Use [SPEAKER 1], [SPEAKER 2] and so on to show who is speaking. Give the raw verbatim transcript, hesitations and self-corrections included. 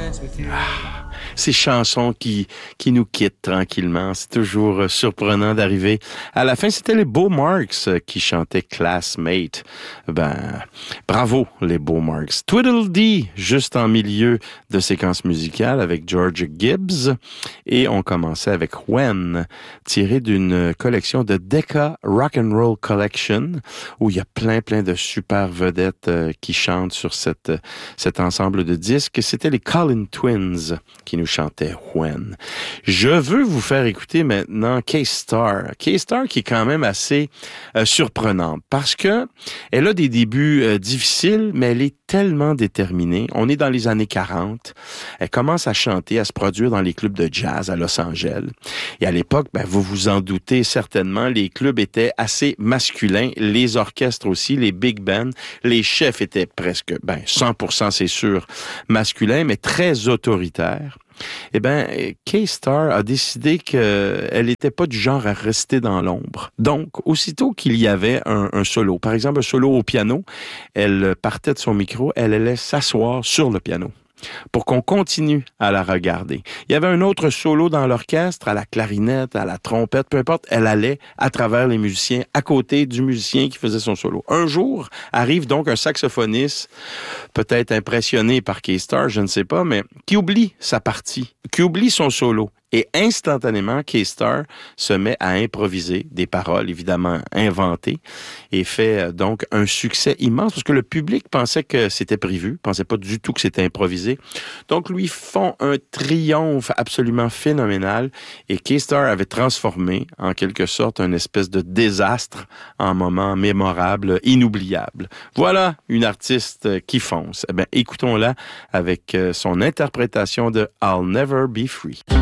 [SPEAKER 1] Ah, ces chansons qui, qui nous quittent tranquillement. C'est toujours euh, surprenant d'arriver à la fin. C'était les Beau Marks euh, qui chantaient Classmate. Ben, bravo les Beau Marks. Tweedledee, juste en milieu de séquence musicale avec George Gibbs. Et on commençait avec When, tiré d'une collection de Decca Rock'n'Roll Collection, où il y a plein, plein de super vedettes euh, qui chantent sur cette, cet ensemble de disques. C'était les Collin Twins qui nous chantaient When. Je veux vous faire écouter maintenant K-Star. K-Star qui est quand même assez euh, surprenante parce que elle a des débuts euh, difficiles, mais elle est tellement déterminée. On est dans les années quarante. Elle commence à chanter, à se produire dans les clubs de jazz à Los Angeles. Et à l'époque, ben, vous vous en doutez certainement, les clubs étaient assez masculins, les orchestres aussi, les big bands, les chefs étaient presque, ben, cent pour cent c'est sûr, masculins, mais très autoritaires. Eh bien, K-Star a décidé qu'elle n'était pas du genre à rester dans l'ombre. Donc, aussitôt qu'il y avait un, un solo, par exemple un solo au piano, elle partait de son micro, elle allait s'asseoir sur le piano pour qu'on continue à la regarder. Il y avait un autre solo dans l'orchestre, à la clarinette, à la trompette, peu importe, elle allait à travers les musiciens, à côté du musicien qui faisait son solo. Un jour, arrive donc un saxophoniste, peut-être impressionné par K-Star, je ne sais pas, mais qui oublie sa partie, qui oublie son solo. Et instantanément, K-Star se met à improviser des paroles, évidemment inventées, et fait donc un succès immense, parce que le public pensait que c'était prévu, pensait pas du tout que c'était improvisé. Donc, lui font un triomphe absolument phénoménal, et K-Star avait transformé, en quelque sorte, un espèce de désastre en moment mémorable, inoubliable. Voilà une artiste qui fonce. Eh bien, écoutons-la avec son interprétation de I'll Never Be Free.